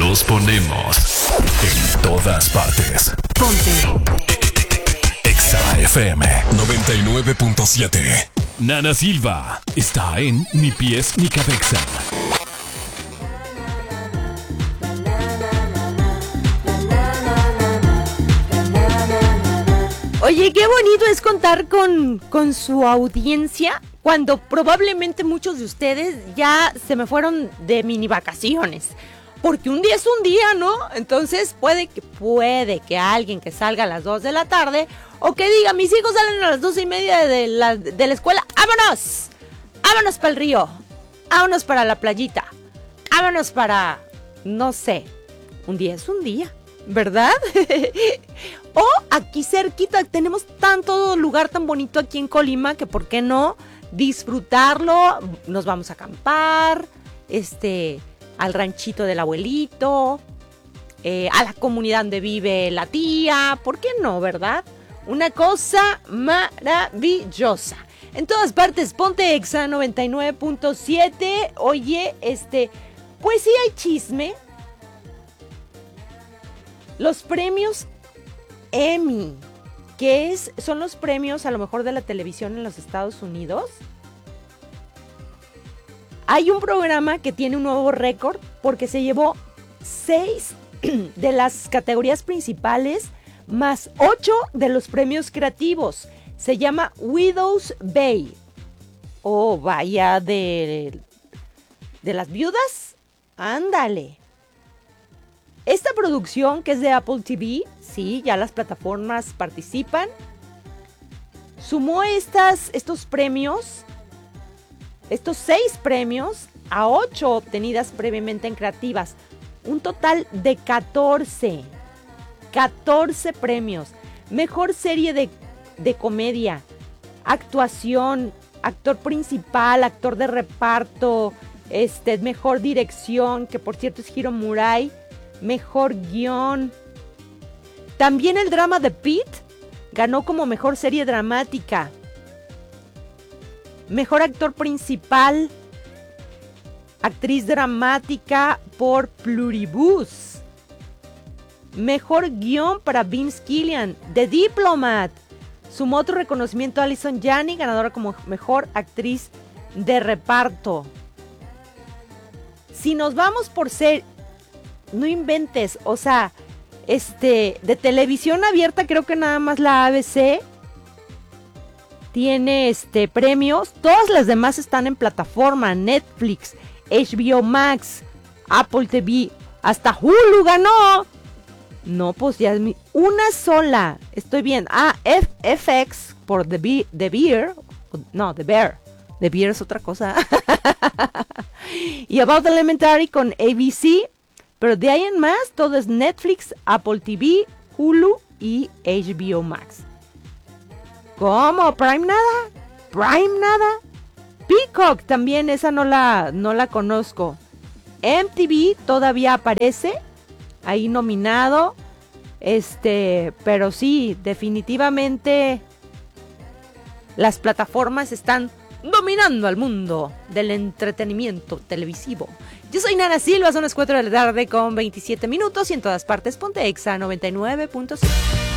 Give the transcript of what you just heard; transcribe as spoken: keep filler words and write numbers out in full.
Los ponemos en todas partes. Ponte. Exa F M noventa y nueve punto siete. Nana Silva está en Ni Pies Ni Cabeza. Oye, qué bonito es contar con, con su audiencia cuando probablemente muchos de ustedes ya se me fueron de mini vacaciones. Porque un día es un día, ¿no? Entonces puede que, puede que alguien que salga a las dos de la tarde o que diga, mis hijos salen a las dos y media de la, de la escuela, ¡vámonos! ¡Vámonos para el río! ¡Vámonos para la playita! ¡Vámonos para, no sé! Un día es un día, ¿verdad? O aquí cerquita, tenemos tanto lugar tan bonito aquí en Colima que ¿por qué no disfrutarlo? Nos vamos a acampar, este, al ranchito del abuelito, eh, a la comunidad donde vive la tía, ¿por qué no, verdad? Una cosa maravillosa. En todas partes, ponte Exa noventa y nueve punto siete. Oye, este, pues sí hay chisme. Los premios Emmy, que es, son los premios a lo mejor de la televisión en los Estados Unidos. Hay un programa que tiene un nuevo récord porque se llevó seis de las categorías principales más ocho de los premios creativos. Se llama Widow's Bay. Oh, vaya, de, de las viudas. Ándale. Esta producción, que es de Apple T V, sí, ya las plataformas participan, sumó estas, estos premios, estos seis premios, a ocho obtenidas previamente en creativas. Un total de catorce. catorce premios. Mejor serie de, de comedia, actuación, actor principal, actor de reparto, este, mejor dirección, que por cierto es Hiro Murai. Mejor guión. También el drama de Pete ganó como mejor serie dramática. Mejor actor principal, actriz dramática por Pluribus. Mejor guión para Vince Gilligan, The Diplomat. Sumó otro reconocimiento a Allison Janney, ganadora como mejor actriz de reparto. Si nos vamos por ser, no inventes, o sea, este, de televisión abierta creo que nada más la A B C tiene este premios. Todas las demás están en plataforma, Netflix, H B O Max, Apple T V, hasta Hulu ganó. No, pues ya es mi, una sola, estoy bien. Ah, F- FX por The, Be- The Bear, no, The Bear, The Bear es otra cosa. Y About Elementary con A B C. Pero de ahí en más, todo es Netflix, Apple T V, Hulu y H B O Max. ¿Cómo? ¿Prime nada? ¿Prime nada? Peacock también, esa no la, no la conozco. M T V todavía aparece ahí nominado. Este, pero sí, definitivamente las plataformas están dominando al mundo del entretenimiento televisivo. Yo soy Nana Silva, son las cuatro de la tarde con veintisiete minutos y en todas partes ponte Exa noventa y nueve punto cinco.